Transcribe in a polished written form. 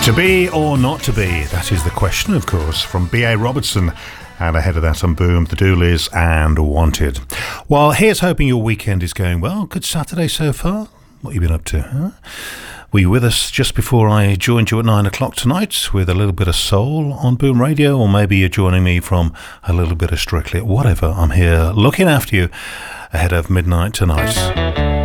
To be or not to be, that is the question, of course, from B.A. Robertson. And ahead of that on Boom, The Doolies and Wanted. Well, here's hoping your weekend is going well. Good Saturday so far. What have you been up to, huh? Were you with us just before I joined you at 9 o'clock tonight with a little bit of soul on Boom Radio? Or maybe you're joining me from a little bit of Strictly. Whatever, I'm here looking after you ahead of midnight tonight.